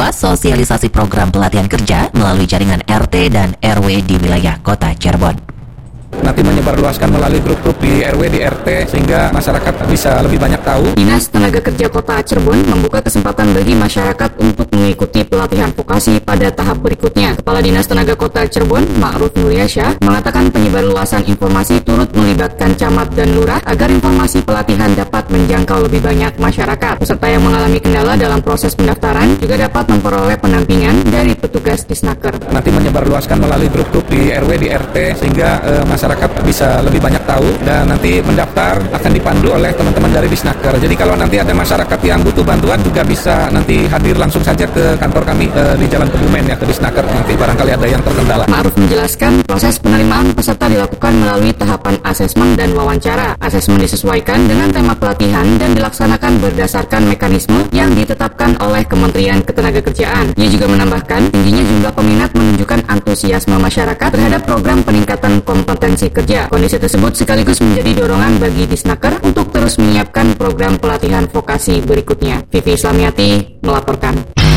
memperluas sosialisasi program pelatihan kerja melalui jaringan RT dan RW di wilayah Kota Cirebon. Nanti menyebarluaskan melalui grup-grup di RW, di RT, sehingga masyarakat bisa lebih banyak tahu. Dinas Tenaga Kerja Kota Cirebon membuka kesempatan bagi masyarakat untuk mengikuti pelatihan vokasi pada tahap berikutnya. Kepala Dinas Tenaga Kota Cirebon, Ma'ruf Nuryasya, mengatakan penyebarluasan informasi turut melibatkan camat dan lurah agar informasi pelatihan dapat menjangkau lebih banyak masyarakat. Peserta yang mengalami kendala dalam proses pendaftaran juga dapat memperoleh pendampingan dari petugas Disnaker. Nanti menyebarluaskan melalui grup-grup di RW, di RT, sehingga masyarakat bisa lebih banyak tahu, dan nanti mendaftar akan dipandu oleh teman-teman dari Disnaker. Jadi kalau nanti ada masyarakat yang butuh bantuan juga bisa nanti hadir langsung saja ke kantor kami di Jalan Kebumen ya, ke Disnaker, nanti barangkali ada yang terkendala. Ma'ruf menjelaskan proses penerimaan peserta dilakukan melalui tahapan asesmen dan wawancara. Asesmen disesuaikan dengan tema pelatihan dan dilaksanakan berdasarkan mekanisme yang ditetapkan oleh Kementerian Ketenagakerjaan. Ia juga menambahkan tingginya jumlah peminat menunjukkan antusiasme masyarakat terhadap program peningkatan kompetensi kerja. Kondisi tersebut sekaligus menjadi dorongan bagi Disnaker untuk terus menyiapkan program pelatihan vokasi berikutnya. Vivi Islamiati melaporkan.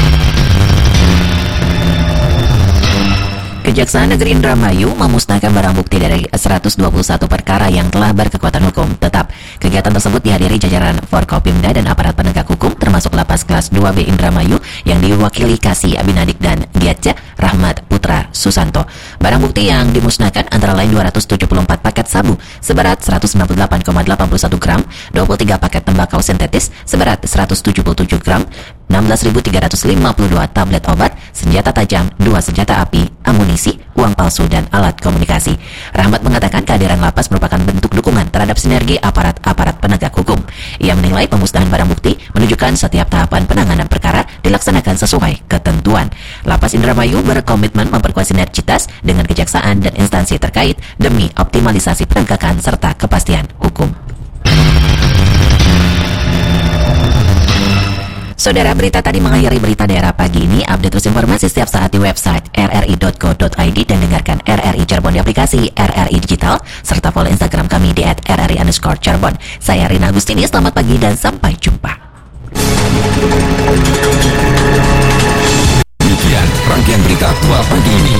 Kejaksaan Negeri Indramayu memusnahkan barang bukti dari 121 perkara yang telah berkekuatan hukum tetap. Kegiatan tersebut dihadiri jajaran Forkopimda dan aparat penegak hukum termasuk Lapas Kelas 2B Indramayu yang diwakili Kasih Abinadik dan Giatja Rahmat Putra Susanto. Barang bukti yang dimusnahkan antara lain 274 paket sabu seberat 198,81 gram, 23 paket tembakau sintetis seberat 177 gram, 16.352 tablet obat, senjata tajam, 2 senjata api, amunisi, uang palsu, dan alat komunikasi. Rahmat mengatakan kehadiran lapas merupakan bentuk dukungan terhadap sinergi aparat-aparat penegak hukum. Ia menilai pemusnahan barang bukti menunjukkan setiap tahapan penanganan perkara dilaksanakan sesuai ketentuan. Lapas Indramayu berkomitmen memperkuat sinergitas dengan kejaksaan dan instansi terkait demi optimalisasi penegakan serta kepastian hukum. Saudara, berita tadi mengakhiri berita daerah pagi ini. Update terus informasi setiap saat di website rri.co.id dan dengarkan RRI Cirebon di aplikasi RRI Digital serta follow Instagram kami di @rri_Cirebon. Saya Rina Agustini, selamat pagi dan sampai jumpa. Demikian rangkaian berita tua pagi ini.